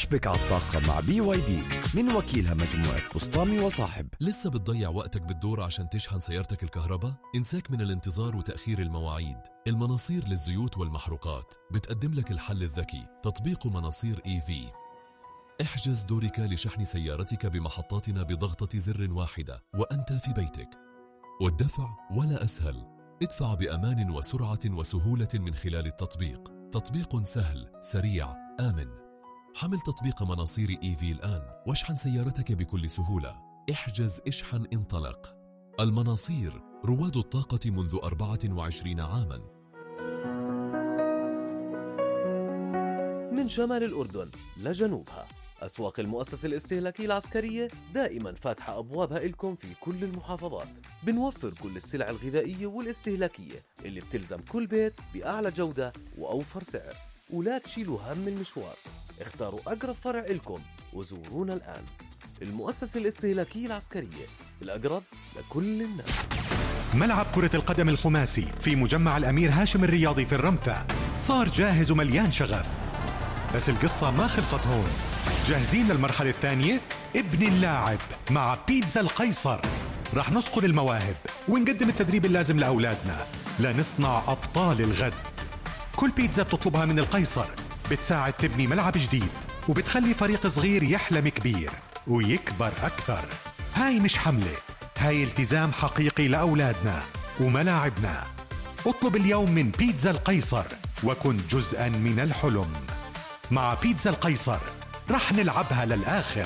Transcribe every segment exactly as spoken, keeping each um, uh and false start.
اشبك على الطاقة مع بي واي دي من وكيلها مجموعة بسطامي وصاحب. لسه بتضيع وقتك بالدور عشان تشحن سيارتك الكهرباء؟ انساك من الانتظار وتأخير المواعيد. المناصير للزيوت والمحروقات بتقدم لك الحل الذكي، تطبيق مناصير إي في. احجز دورك لشحن سيارتك بمحطاتنا بضغطة زر واحدة وأنت في بيتك. والدفع ولا أسهل، ادفع بأمان وسرعة وسهولة من خلال التطبيق. تطبيق سهل، سريع، آمن. حمل تطبيق مناصير إي في الآن واشحن سيارتك بكل سهولة. احجز، اشحن، انطلق. المناصير، رواد الطاقة منذ أربعة وعشرين عاما. من شمال الأردن لجنوبها، أسواق المؤسسة الاستهلاكية العسكرية دائما فاتحة أبوابها إلكم في كل المحافظات. بنوفر كل السلع الغذائية والاستهلاكية اللي بتلزم كل بيت بأعلى جودة وأوفر سعر. ولا تشيلوا هم المشوار، اختاروا أقرب فرع إلكم وزورونا الآن. المؤسسة الاستهلاكية العسكرية، الأقرب لكل الناس. ملعب كرة القدم الخماسي في مجمع الأمير هاشم الرياضي في الرمثة صار جاهز ومليان شغف، بس القصة ما خلصت هون. جاهزين للمرحلة الثانية؟ ابن اللاعب مع بيتزا القيصر. رح نصقل المواهب ونقدم التدريب اللازم لأولادنا لنصنع أبطال الغد. كل بيتزا بتطلبها من القيصر بتساعد تبني ملعب جديد وبتخلي فريق صغير يحلم كبير ويكبر أكثر. هاي مش حملة، هاي التزام حقيقي لأولادنا وملاعبنا. اطلب اليوم من بيتزا القيصر وكن جزءا من الحلم. مع بيتزا القيصر رح نلعبها للآخر.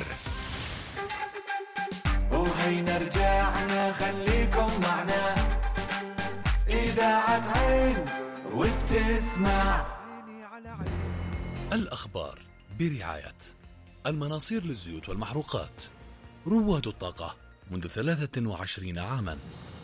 وهينا رجعنا، خليكم معنا، إذاعة عين وبتسمع. الأخبار برعاية المناصير للزيوت والمحروقات، رواد الطاقة منذ ثلاثة وعشرين عاماً.